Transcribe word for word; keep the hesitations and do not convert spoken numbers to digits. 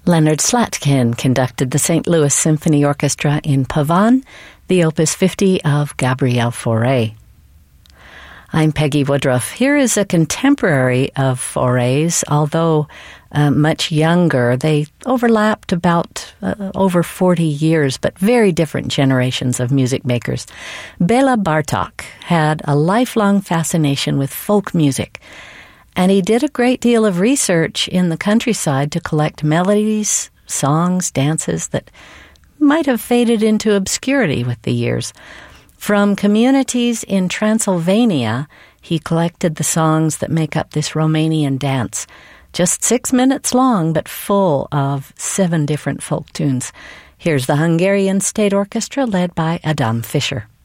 Leonard Slatkin conducted the Saint Louis Symphony Orchestra in Pavane, the Opus fifty of Gabriel Fauré. I'm Peggy Woodruff. Here is a contemporary of Fauré's, although uh, much younger. They overlapped about uh, over forty years, but very different generations of music makers. Bela Bartok had a lifelong fascination with folk music, and he did a great deal of research in the countryside to collect melodies, songs, dances that might have faded into obscurity with the years. From communities in Transylvania, he collected the songs that make up this Romanian dance. Just six minutes long, but full of seven different folk tunes. Here's the Hungarian State Orchestra led by Adam Fischer.